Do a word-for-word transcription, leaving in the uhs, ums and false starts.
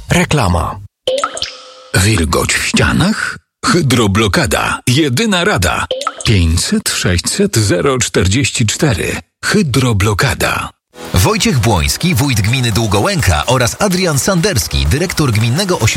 Reklama. Wilgoć w ścianach? Hydroblokada. Jedyna rada. pięćset sześćset zero czterdzieści cztery. Hydroblokada. Wojciech Błoński, wójt gminy Długołęka oraz Adrian Sanderski, dyrektor Gminnego Ośrodka